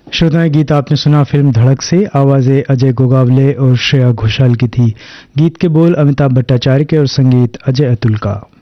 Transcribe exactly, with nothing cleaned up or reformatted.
श्रोताएं, गीत आपने सुना फिल्म धड़क से। आवाजें अजय गोगावले और श्रेया घोषाल की थी। गीत के बोल अमिताभ भट्टाचार्य के और संगीत अजय अतुल का।